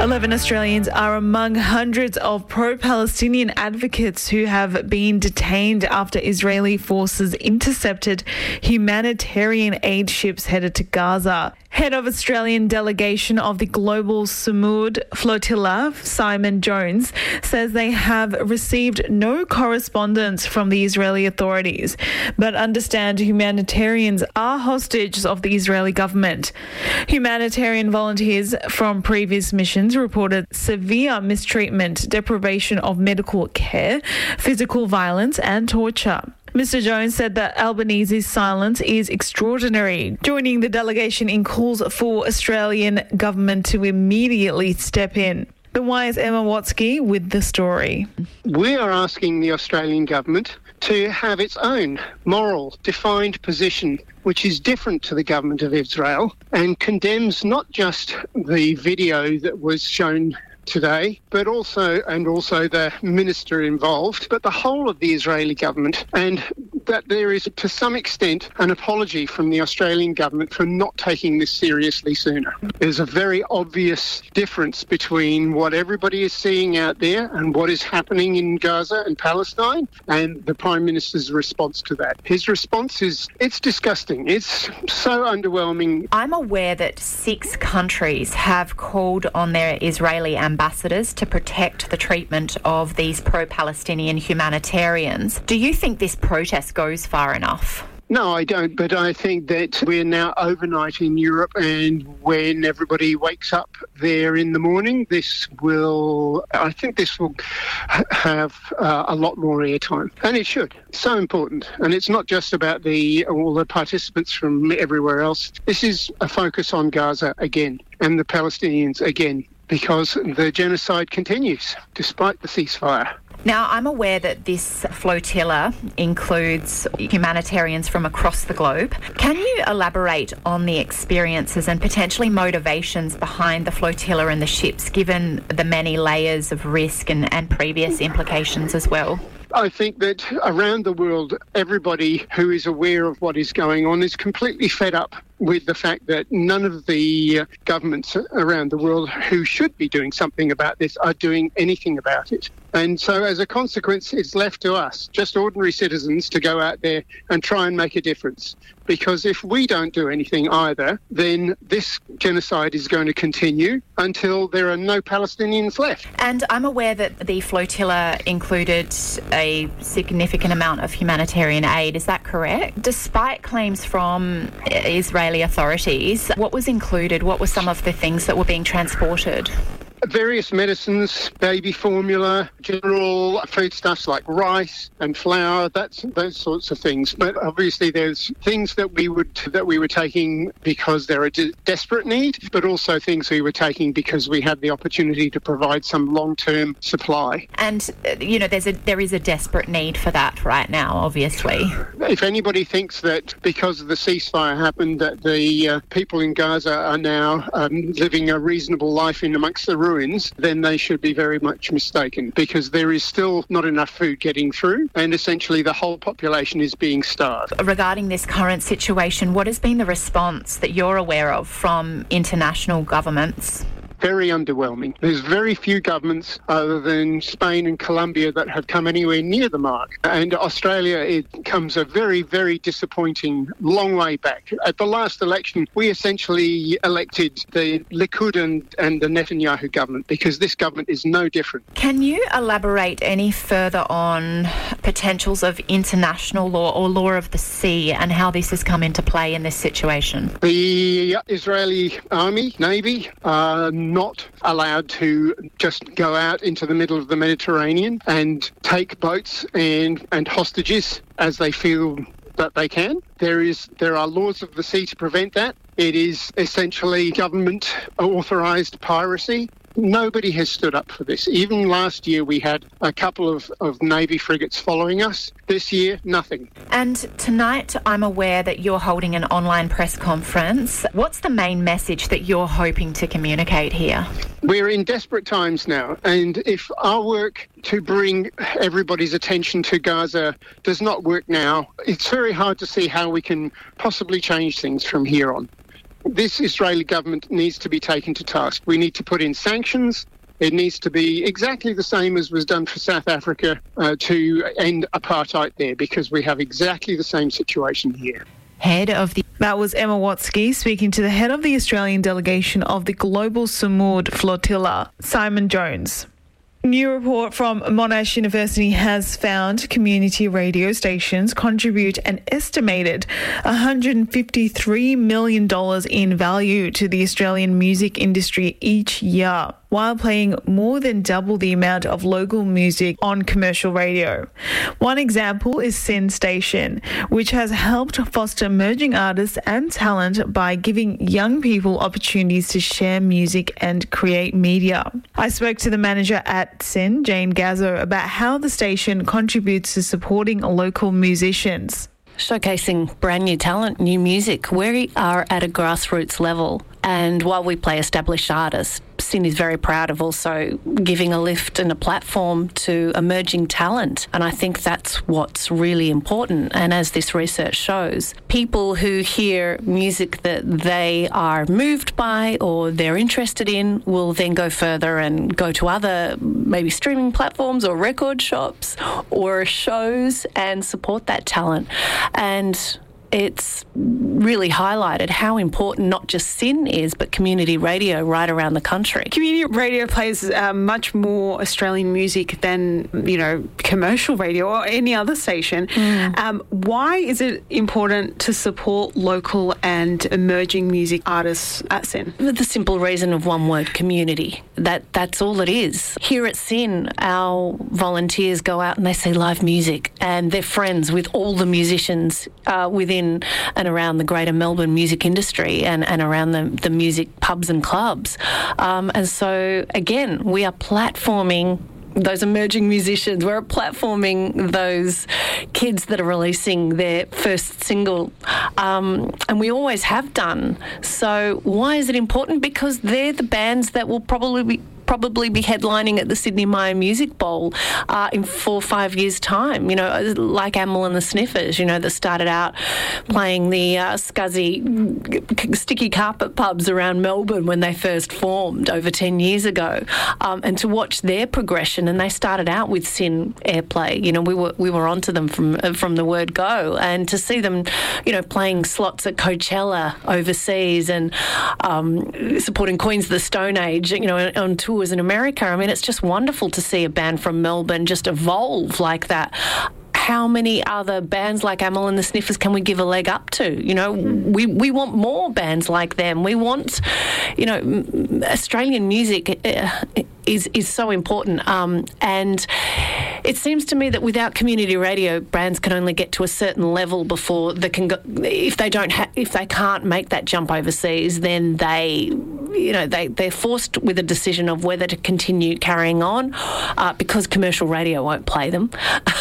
11 Australians are among hundreds of pro-Palestinian advocates who have been detained after Israeli forces intercepted humanitarian aid ships headed to Gaza. Head of Australian delegation of the Global Sumud Flotilla, Simon Jones, says they have received no correspondence from the Israeli authorities, but understand humanitarians are hostages of the Israeli government. Humanitarian volunteers from previous missions reported severe mistreatment, deprivation of medical care, physical violence and torture. Mr. Jones said that Albanese's silence is extraordinary, joining the delegation in calls for Australian government to immediately step in. The Wire's Emma Watsky with the story. We are asking the Australian government to have its own moral, defined position, which is different to the government of Israel and condemns not just the video that was shown today, but also the minister involved, but the whole of the Israeli government, and that there is to some extent an apology from the Australian government for not taking this seriously sooner. There's a very obvious difference between what everybody is seeing out there and what is happening in Gaza and Palestine and the Prime Minister's response to that. His response it's disgusting. It's so underwhelming. I'm aware that 6 countries have called on their Israeli ambassadors to protect the treatment of these pro-Palestinian humanitarians. Do you think this protest goes far enough? No, I don't, but I think that we're now overnight in Europe, and when everybody wakes up there in the morning, I think this will have a lot more airtime, and it should. It's so important, and it's not just about all the participants from everywhere else. This is a focus on Gaza again, and the Palestinians again, because the genocide continues despite the ceasefire. Now, I'm aware that this flotilla includes humanitarians from across the globe. Can you elaborate on the experiences and potentially motivations behind the flotilla and the ships, given the many layers of risk and previous implications as well? I think that around the world, everybody who is aware of what is going on is completely fed up with the fact that none of the governments around the world who should be doing something about this are doing anything about it. And so as a consequence, it's left to us, just ordinary citizens, to go out there and try and make a difference. Because if we don't do anything either, then this genocide is going to continue until there are no Palestinians left. And I'm aware that the flotilla included a significant amount of humanitarian aid. Is that correct? Despite claims from Israeli authorities, what was included? What were some of the things that were being transported? Various medicines, baby formula, general foodstuffs like rice and flour, those sorts of things. But obviously there's things that we were taking because they're a desperate need, but also things we were taking because we had the opportunity to provide some long-term supply. And, there is a desperate need for that right now, obviously. If anybody thinks that because the ceasefire happened that the people in Gaza are now living a reasonable life in amongst the ruins, then they should be very much mistaken, because there is still not enough food getting through, and essentially the whole population is being starved. Regarding this current situation, what has been the response that you're aware of from international governments? Very underwhelming. There's very few governments other than Spain and Colombia that have come anywhere near the mark. And Australia, it comes a very, very disappointing long way back. At the last election, we essentially elected the Likud and the Netanyahu government, because this government is no different. Can you elaborate any further on potentials of international law or law of the sea and how this has come into play in this situation? The Israeli army, navy, not allowed to just go out into the middle of the Mediterranean and take boats and hostages as they feel that they can. There are laws of the sea to prevent that. It is essentially government authorised piracy. Nobody has stood up for this. Even last year we had a couple of Navy frigates following us. This year, nothing. And tonight I'm aware that you're holding an online press conference. What's the main message that you're hoping to communicate here? We're in desperate times now, and if our work to bring everybody's attention to Gaza does not work now, it's very hard to see how we can possibly change things from here on. this Israeli government needs to be taken to task. We need to put in sanctions. It needs to be exactly the same as was done for South Africa to end apartheid there, because we have exactly the same situation here. That was Emma Watsky speaking to the head of the Australian delegation of the Global Sumud Flotilla, Simon Jones. New report from Monash University has found community radio stations contribute an estimated $153 million in value to the Australian music industry each year, while playing more than double the amount of local music on commercial radio. One example is Sin Station, which has helped foster emerging artists and talent by giving young people opportunities to share music and create media. I spoke to the manager at Sin, Jane Gazzo, about how the station contributes to supporting local musicians. Showcasing brand new talent, new music. We are at a grassroots level, and while we play established artists, Sin is very proud of also giving a lift and a platform to emerging talent, and I think that's what's really important. And as this research shows, people who hear music that they are moved by or they're interested in will then go further and go to other maybe streaming platforms or record shops or shows and support that talent. And it's really highlighted how important not just Sin is, but community radio right around the country. Community radio plays much more Australian music than, commercial radio or any other station. Why is it important to support local and emerging music artists at Sin? The simple reason of one word: community. That's all it is. Here at Sin, our volunteers go out and they see live music, and they're friends with all the musicians within and around the greater Melbourne music industry and around the music pubs and clubs. And so, again, we are platforming those emerging musicians. We're platforming those kids that are releasing their first single, and we always have done. So why is it important? Because they're the bands that will probably be headlining at the Sydney Myer Music Bowl in 4 or 5 years' time, like Amyl and the Sniffers, that started out playing the scuzzy, sticky carpet pubs around Melbourne when they first formed over 10 years ago. And to watch their progression, and they started out with Sin Airplay, we were onto them from the word go, and to see them, playing slots at Coachella overseas and supporting Queens of the Stone Age, on tours in America. I mean, it's just wonderful to see a band from Melbourne just evolve like that. How many other bands like Amyl and the Sniffers can we give a leg up to? We want more bands like them. We want, Australian music is so important. And it seems to me that without community radio, bands can only get to a certain level before they can go. If they can't make that jump overseas, then they're forced with a decision of whether to continue carrying on because commercial radio won't play them.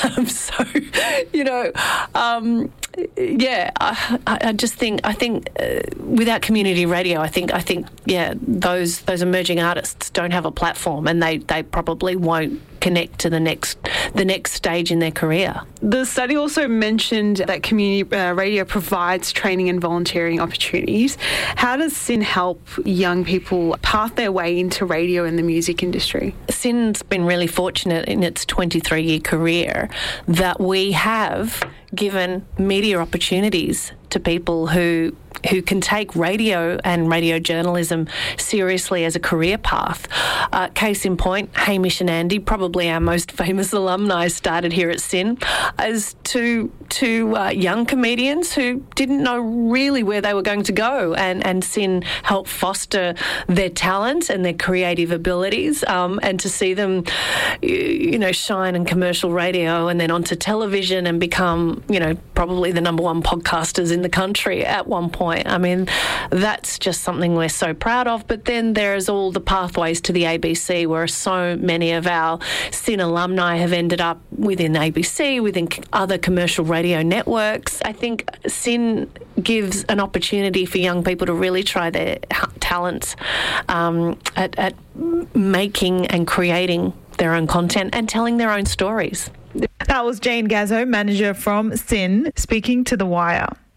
I just think without community radio, I think those emerging artists don't have a platform, and they probably won't connect to the next stage in their career. The study also mentioned that community radio provides training and volunteering opportunities. How does Sin help young people path their way into radio and the music industry? Sin's been really fortunate in its 23-year career that we have given media opportunities to people who can take radio and radio journalism seriously as a career path. Case in point, Hamish and Andy, probably our most famous alumni, started here at Sin as two young comedians who didn't know really where they were going to go, and Sin helped foster their talent and their creative abilities, and to see them, shine in commercial radio and then onto television and become, probably the number one podcasters in the country at one point. I mean, that's just something we're so proud of. But then there's all the pathways to the ABC, where so many of our Sin alumni have ended up within ABC, within other commercial radio networks. I think Sin gives an opportunity for young people to really try their talents at making and creating their own content and telling their own stories. That was Jane Gazzo, manager from Sin, speaking to The Wire.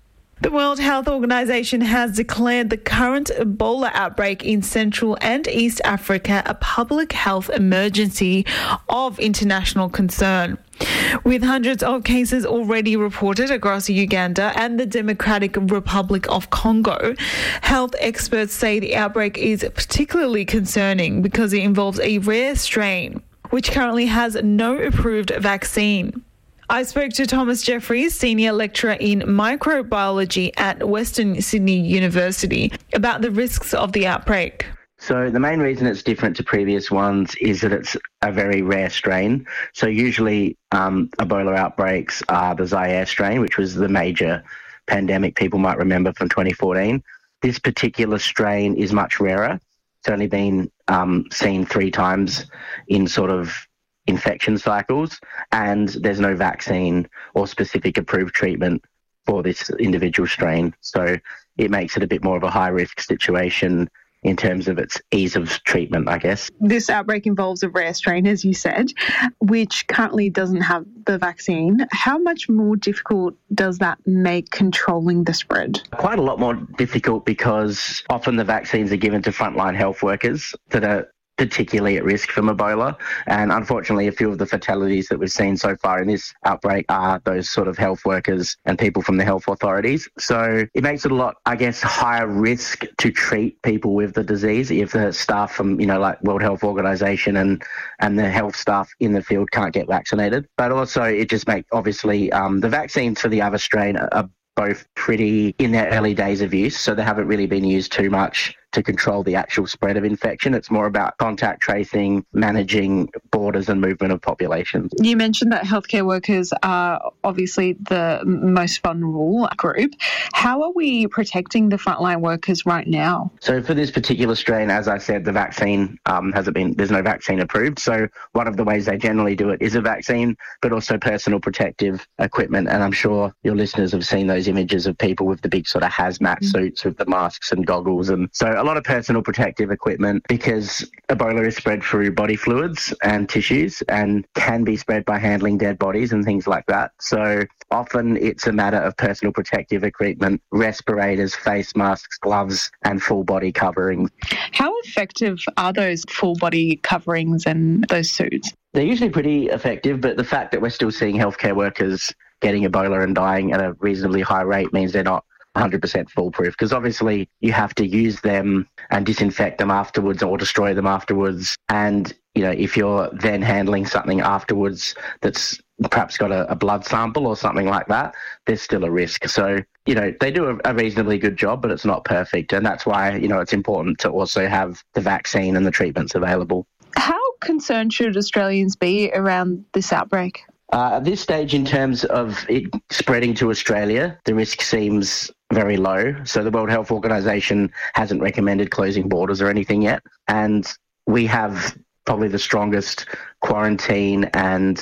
The World Health Organization has declared the current Ebola outbreak in Central and East Africa a public health emergency of international concern. With hundreds of cases already reported across Uganda and the Democratic Republic of Congo, health experts say the outbreak is particularly concerning because it involves a rare strain which currently has no approved vaccine. I spoke to Thomas Jeffries, Senior Lecturer in Microbiology at Western Sydney University, about the risks of the outbreak. So the main reason it's different to previous ones is that it's a very rare strain. So usually Ebola outbreaks are the Zaire strain, which was the major pandemic people might remember from 2014. This particular strain is much rarer. It's only been seen 3 times in sort of infection cycles, and there's no vaccine or specific approved treatment for this individual strain. So it makes it a bit more of a high-risk situation in terms of its ease of treatment, I guess. This outbreak involves a rare strain, as you said, which currently doesn't have the vaccine. How much more difficult does that make controlling the spread? Quite a lot more difficult because often the vaccines are given to frontline health workers that are particularly at risk from Ebola. And unfortunately, a few of the fatalities that we've seen so far in this outbreak are those sort of health workers and people from the health authorities. So it makes it a lot, I guess, higher risk to treat people with the disease if the staff from, like World Health Organization and the health staff in the field can't get vaccinated. But also it just makes, obviously, the vaccines for the other strain are both pretty in their early days of use, so they haven't really been used too much to control the actual spread of infection. It's more about contact tracing, managing borders and movement of populations. You mentioned that healthcare workers are obviously the most vulnerable group. How are we protecting the frontline workers right now? So for this particular strain, as I said, the vaccine there's no vaccine approved. So one of the ways they generally do it is a vaccine, but also personal protective equipment. And I'm sure your listeners have seen those images of people with the big sort of hazmat suits with the masks and goggles. And so a lot of personal protective equipment, because Ebola is spread through body fluids and tissues and can be spread by handling dead bodies and things like that. So often it's a matter of personal protective equipment, respirators, face masks, gloves, and full body coverings. How effective are those full body coverings and those suits? They're usually pretty effective, but the fact that we're still seeing healthcare workers getting Ebola and dying at a reasonably high rate means they're not 100% foolproof, because obviously you have to use them and disinfect them afterwards or destroy them afterwards. And, if you're then handling something afterwards that's perhaps got a blood sample or something like that, there's still a risk. So, they do a reasonably good job, but it's not perfect. And that's why, it's important to also have the vaccine and the treatments available. How concerned should Australians be around this outbreak? At this stage, in terms of it spreading to Australia, the risk seems very low. So the World Health Organization hasn't recommended closing borders or anything yet. And we have probably the strongest quarantine and,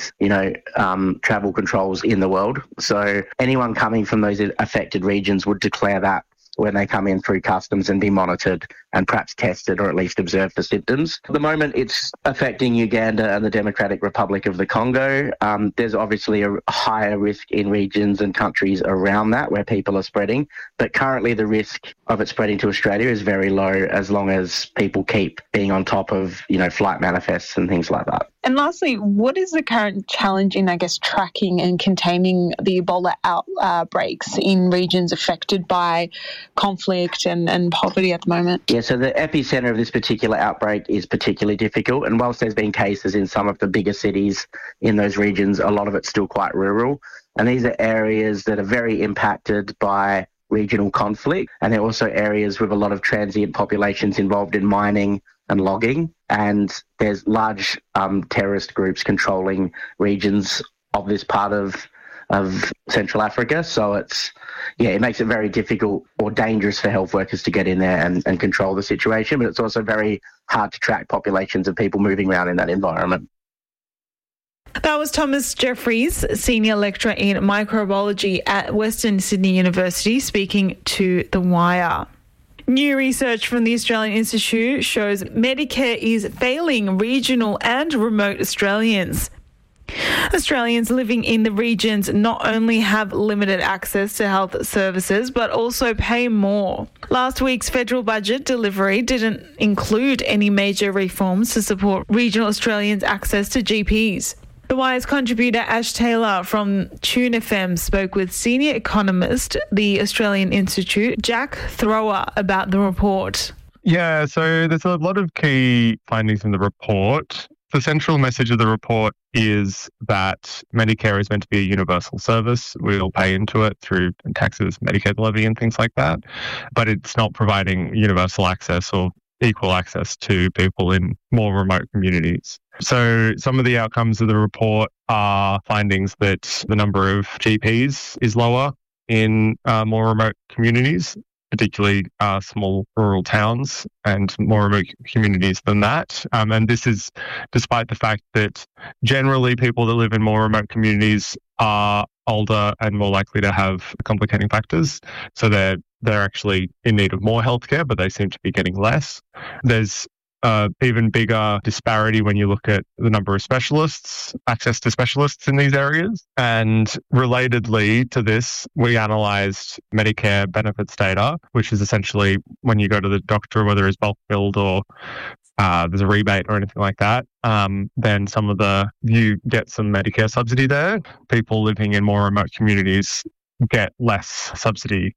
travel controls in the world. So anyone coming from those affected regions would declare that when they come in through customs and be monitored and perhaps tested or at least observe for symptoms. At the moment, it's affecting Uganda and the Democratic Republic of the Congo. There's obviously a higher risk in regions and countries around that where people are spreading, but currently the risk of it spreading to Australia is very low as long as people keep being on top of, flight manifests and things like that. And lastly, what is the current challenge in, tracking and containing the Ebola outbreaks in regions affected by conflict and poverty at the moment? Yeah, so the epicenter of this particular outbreak is particularly difficult. And whilst there's been cases in some of the bigger cities in those regions, a lot of it's still quite rural. And these are areas that are very impacted by regional conflict. And they're also areas with a lot of transient populations involved in mining and logging. And there's large terrorist groups controlling regions of this part of Central Africa. So it makes it very difficult or dangerous for health workers to get in there and control the situation. But it's also very hard to track populations of people moving around in that environment. That was Thomas Jeffries, Senior Lecturer in Microbiology at Western Sydney University, speaking to The Wire. New research from the Australian Institute shows Medicare is failing regional and remote Australians. Australians living in the regions not only have limited access to health services, but also pay more. Last week's federal budget delivery didn't include any major reforms to support regional Australians' access to GPs. The Wire's contributor Ash Taylor from Tune FM spoke with senior economist, the Australian Institute, Jack Thrower, about the report. Yeah, so there's a lot of key findings in the report. The central message of the report is that Medicare is meant to be a universal service. We all pay into it through taxes, Medicaid levy and things like that. But it's not providing universal access or equal access to people in more remote communities. So some of the outcomes of the report are findings that the number of GPs is lower in more remote communities, particularly small rural towns and more remote communities than that. And this is despite the fact that generally people that live in more remote communities are older and more likely to have complicating factors. So they're actually in need of more healthcare, but they seem to be getting less. There's even bigger disparity when you look at the number of specialists, access to specialists in these areas. And relatedly to this, we analysed Medicare benefits data, which is essentially when you go to the doctor, whether it's bulk billed or there's a rebate or anything like that, then you get some Medicare subsidy there. People living in more remote communities get less subsidy.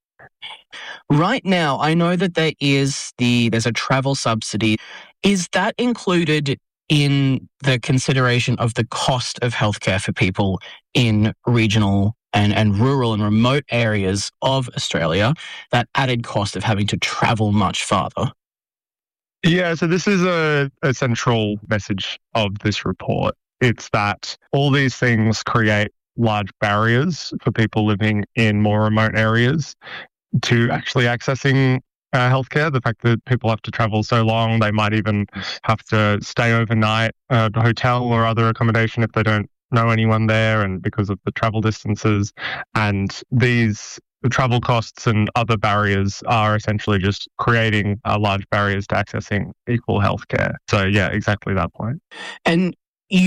Right now, I know that there's a travel subsidy. Is that included in the consideration of the cost of healthcare for people in regional and rural and remote areas of Australia, that added cost of having to travel much farther? Yeah, so this is a central message of this report. It's that all these things create large barriers for people living in more remote areas to actually accessing healthcare. The fact that people have to travel so long, they might even have to stay overnight at a hotel or other accommodation if they don't know anyone there, and because of the travel distances. And these travel costs and other barriers are essentially just creating large barriers to accessing equal healthcare. So yeah, exactly that point. And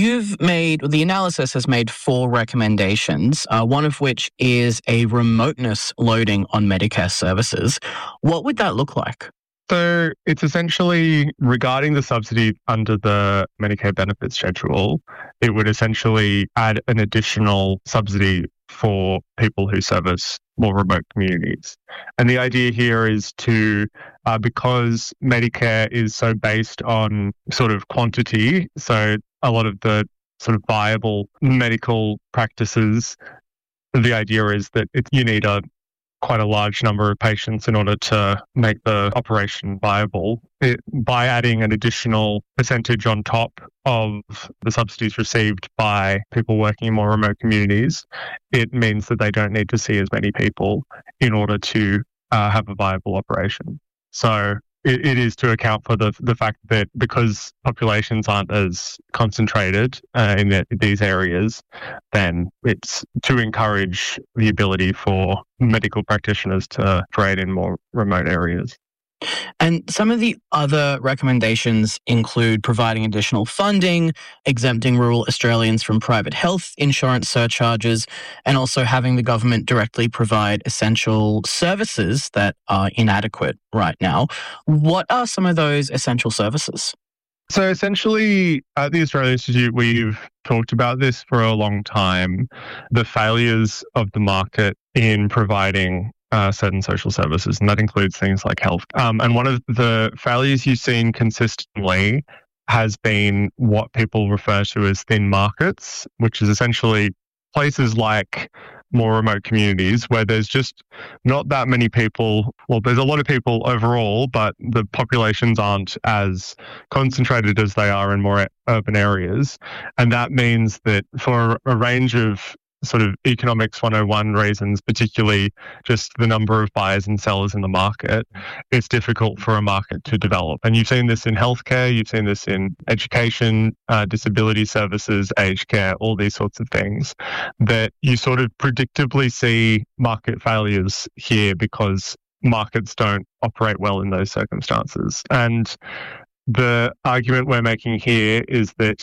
the analysis has made 4 recommendations, one of which is a remoteness loading on Medicare services. What would that look like? So it's essentially regarding the subsidy under the Medicare benefits schedule, it would essentially add an additional subsidy for people who service more remote communities. And the idea here is to, because Medicare is so based on sort of quantity, so a lot of the sort of viable medical practices, the idea is that you need quite a large number of patients in order to make the operation viable. By adding an additional percentage on top of the subsidies received by people working in more remote communities, it means that they don't need to see as many people in order to have a viable operation. So it is to account for the fact that because populations aren't as concentrated in these areas, then it's to encourage the ability for medical practitioners to trade in more remote areas. And some of the other recommendations include providing additional funding, exempting rural Australians from private health insurance surcharges, and also having the government directly provide essential services that are inadequate right now. What are some of those essential services? So essentially, at the Australian Institute, we've talked about this for a long time, the failures of the market in providing certain social services, and that includes things like health. And one of the failures you've seen consistently has been what people refer to as thin markets, which is essentially places like more remote communities where there's just not that many people. Well, there's a lot of people overall, but the populations aren't as concentrated as they are in more urban areas. And that means that for a range of sort of economics 101 reasons, particularly just the number of buyers and sellers in the market, it's difficult for a market to develop. And you've seen this in healthcare, you've seen this in education, disability services, aged care, all these sorts of things, that you sort of predictably see market failures here because markets don't operate well in those circumstances. And the argument we're making here is that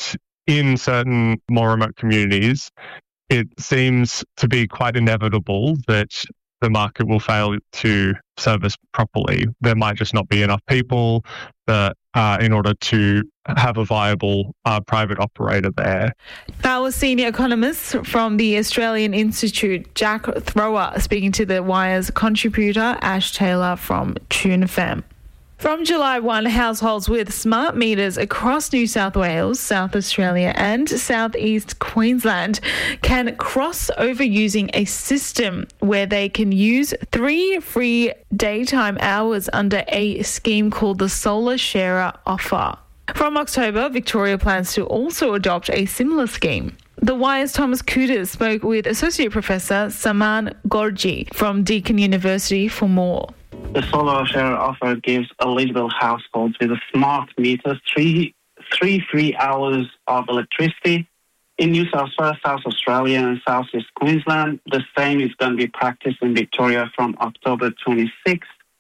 in certain more remote communities, it seems to be quite inevitable that the market will fail to service properly. There might just not be enough people that in order to have a viable private operator there. That was senior economist from the Australian Institute, Jack Thrower, speaking to the Wire's contributor, Ash Taylor from Tune FM. From July 1, households with smart meters across New South Wales, South Australia and southeast Queensland can cross over using a system where they can use 3 free daytime hours under a scheme called the Solar Sharer Offer. From October, Victoria plans to also adopt a similar scheme. The Wire's Thomas Couters spoke with Associate Professor Saman Gorji from Deakin University for more. The Solar Sharer Offer gives eligible households with a smart meter three free hours of electricity. In New South Wales, South Australia and South East Queensland, the same is going to be practiced in Victoria from October 26th.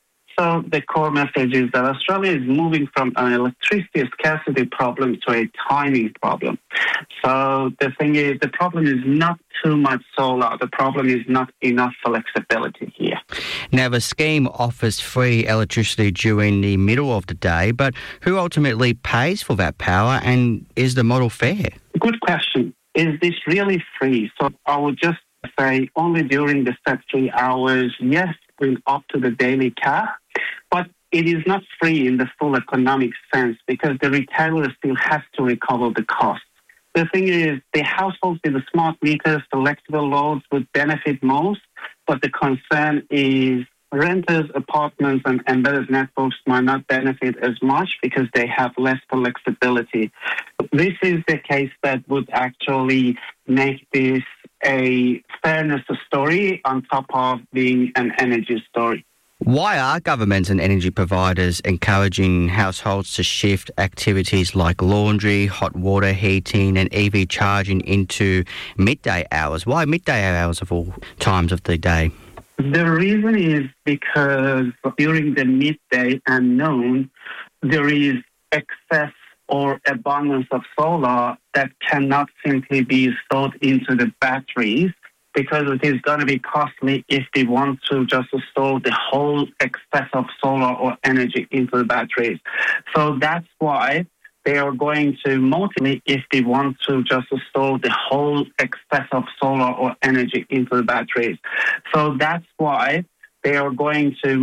So the core message is that Australia is moving from an electricity scarcity problem to a timing problem. So the thing is, the problem is not too much solar. The problem is not enough flexibility here. Now, the scheme offers free electricity during the middle of the day, but who ultimately pays for that power, and is the model fair? Good question. Is this really free? So I would just say only during the set 3 hours, yes, bring up to the daily cap, but it is not free in the full economic sense because the retailer still has to recover the cost. The thing is, the households with the smart meters, flexible loads would benefit most, but the concern is renters, apartments and embedded networks might not benefit as much because they have less flexibility. This is the case that would actually make this a fairness story on top of being an energy story. Why are governments and energy providers encouraging households to shift activities like laundry, hot water heating and EV charging into midday hours? Why midday hours of all times of the day? The reason is because during the midday and noon, there is excess or abundance of solar that cannot simply be stored into the batteries because it is going to be costly if they want to just store the whole excess of solar or energy into the batteries. So that's why they are going to motivate if they want to just store the whole excess of solar or energy into the batteries. So that's why they are going to